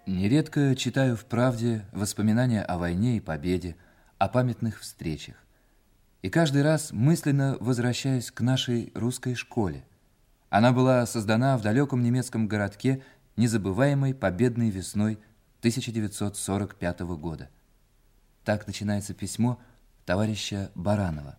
Нередко читаю в «Правде» воспоминания о войне и победе, о памятных встречах. И каждый раз мысленно возвращаюсь к нашей русской школе. Она была создана в далеком немецком городке незабываемой победной весной 1945 года. Так начинается письмо товарища Баранова.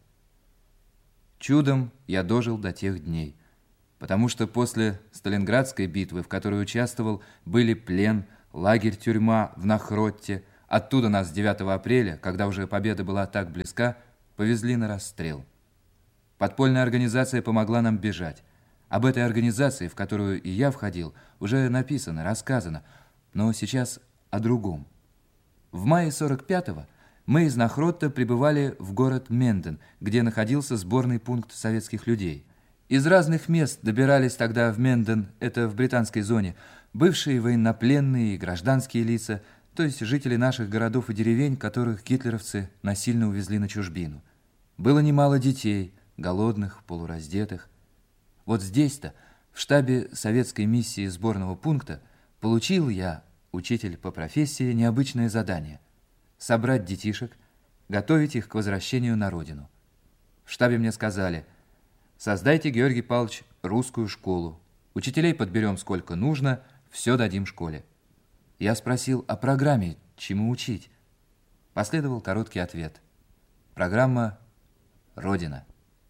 «Чудом я дожил до тех дней, потому что после Сталинградской битвы, в которой участвовал, были плен, лагерь-тюрьма в Нахротте. Оттуда нас 9 апреля, когда уже победа была так близка, повезли на расстрел. Подпольная организация помогла нам бежать. Об этой организации, в которую и я входил, уже написано, рассказано, но сейчас о другом. В мае 45-го мы из Нахротта прибывали в город Менден, где находился сборный пункт советских людей. Из разных мест добирались тогда в Менден, это в британской зоне, бывшие военнопленные и гражданские лица, то есть жители наших городов и деревень, которых гитлеровцы насильно увезли на чужбину. Было немало детей, голодных, полураздетых. Вот здесь-то, в штабе советской миссии сборного пункта, получил я, учитель по профессии, необычное задание – собрать детишек, готовить их к возвращению на родину. В штабе мне сказали: создайте, Георгий Павлович, русскую школу. Учителей подберем сколько нужно, все дадим школе. Я спросил о программе, чему учить. Последовал короткий ответ. Программа «Родина».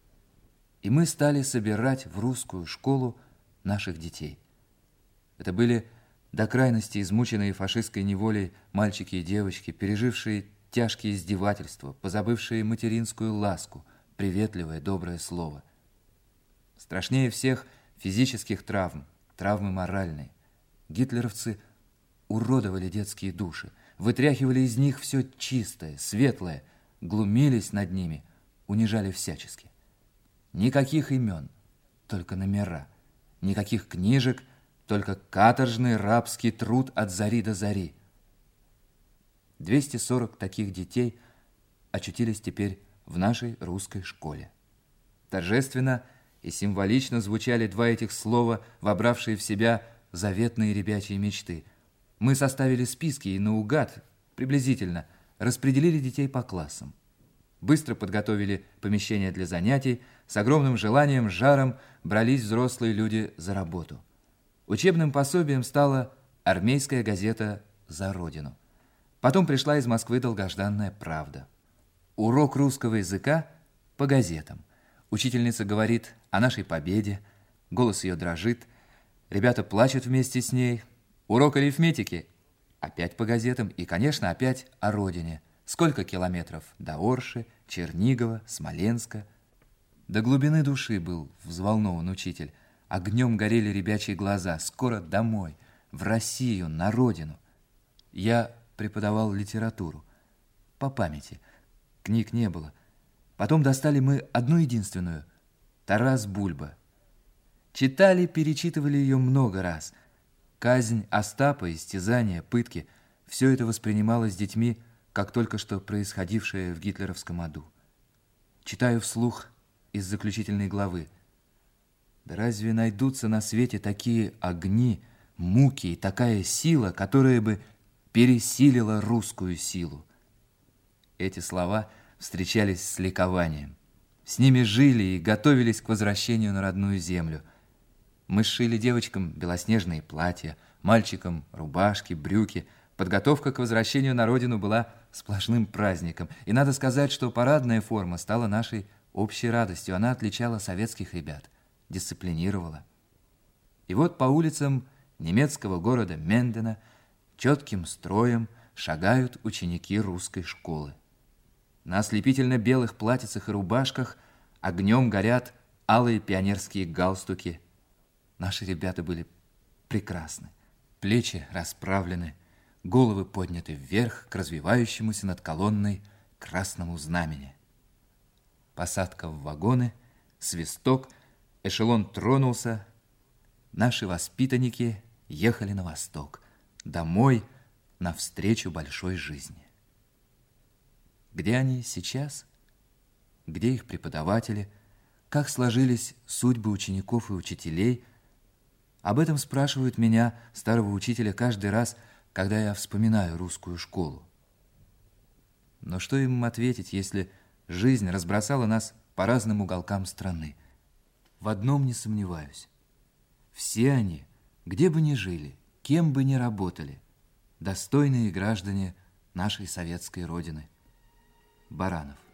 И мы стали собирать в русскую школу наших детей. Это были до крайности измученные фашистской неволей мальчики и девочки, пережившие тяжкие издевательства, позабывшие материнскую ласку, приветливое, доброе слово. Страшнее всех физических травм, травмы моральные. Гитлеровцы уродовали детские души, вытряхивали из них все чистое, светлое, глумились над ними, унижали всячески. Никаких имен, только номера, никаких книжек, только каторжный рабский труд от зари до зари. 240 таких детей очутились теперь в нашей русской школе. Торжественно и символично звучали два этих слова, вобравшие в себя заветные ребячьи мечты. Мы составили списки и наугад, приблизительно, распределили детей по классам. Быстро подготовили помещения для занятий, с огромным желанием, жаром брались взрослые люди за работу. Учебным пособием стала армейская газета «За Родину». Потом пришла из Москвы долгожданная «Правда». Урок русского языка по газетам. Учительница говорит о нашей победе, голос ее дрожит, ребята плачут вместе с ней. Урок арифметики опять по газетам и, конечно, опять о родине. Сколько километров до Орши, Чернигова, Смоленска. До глубины души был взволнован учитель. Огнем горели ребячьи глаза. Скоро домой, в Россию, на родину. Я преподавал литературу. По памяти. Книг не было. Потом достали мы одну единственную – Тарас Бульба. Читали, перечитывали ее много раз. Казнь Остапа, истязания, пытки – все это воспринималось детьми как только что происходившее в гитлеровском аду. Читаю вслух из заключительной главы. Да разве найдутся на свете такие огни, муки и такая сила, которая бы пересилила русскую силу? Эти слова встречались с ликованием. С ними жили и готовились к возвращению на родную землю. Мы сшили девочкам белоснежные платья, мальчикам рубашки, брюки. Подготовка к возвращению на родину была сплошным праздником. И надо сказать, что парадная форма стала нашей общей радостью. Она отличала советских ребят, дисциплинировала. И вот по улицам немецкого города Мендена четким строем шагают ученики русской школы. На ослепительно-белых платьицах и рубашках огнем горят алые пионерские галстуки. Наши ребята были прекрасны. Плечи расправлены, головы подняты вверх к развивающемуся над колонной красному знамени. Посадка в вагоны, свисток, эшелон тронулся. Наши воспитанники ехали на восток, домой, навстречу большой жизни. Где они сейчас? Где их преподаватели? Как сложились судьбы учеников и учителей? Об этом спрашивают меня, старого учителя, каждый раз, когда я вспоминаю русскую школу. Но что им ответить, если жизнь разбросала нас по разным уголкам страны? В одном не сомневаюсь. Все они, где бы ни жили, кем бы ни работали, достойные граждане нашей советской родины. Баранов.